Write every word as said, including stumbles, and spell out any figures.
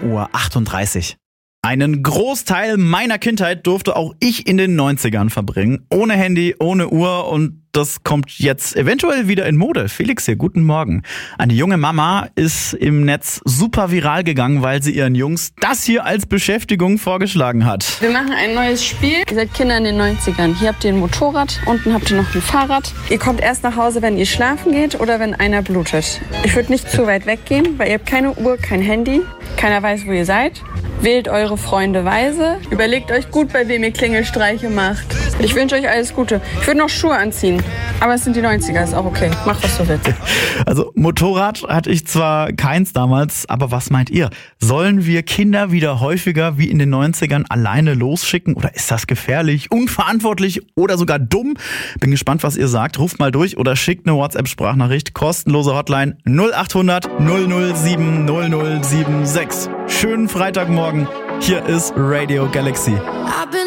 Uhr achtunddreißig. Einen Großteil meiner Kindheit durfte auch ich in den neunzigern verbringen. Ohne Handy, ohne Uhr, und das kommt jetzt eventuell wieder in Mode. Felix hier, guten Morgen. Eine junge Mama ist im Netz super viral gegangen, weil sie ihren Jungs das hier als Beschäftigung vorgeschlagen hat. Wir machen ein neues Spiel. Ihr seid Kinder in den neunzigern. Hier habt ihr ein Motorrad, unten habt ihr noch ein Fahrrad. Ihr kommt erst nach Hause, wenn ihr schlafen geht oder wenn einer blutet. Ich würde nicht zu weit weggehen, weil ihr habt keine Uhr, kein Handy. Keiner weiß, wo ihr seid. Wählt eure Freunde weise. Überlegt euch gut, bei wem ihr Klingelstreiche macht. Ich wünsche euch alles Gute. Ich würde noch Schuhe anziehen, aber es sind die neunziger, ist auch okay. Macht, was du willst. Also Motorrad hatte ich zwar keins damals, aber was meint ihr? Sollen wir Kinder wieder häufiger wie in den neunzigern alleine losschicken? Oder ist das gefährlich, unverantwortlich oder sogar dumm? Bin gespannt, was ihr sagt. Ruft mal durch oder schickt eine WhatsApp-Sprachnachricht. Kostenlose Hotline null acht hundert null null sieben null null sieben sechs. Schönen Freitagmorgen. Hier ist Radio Galaxy.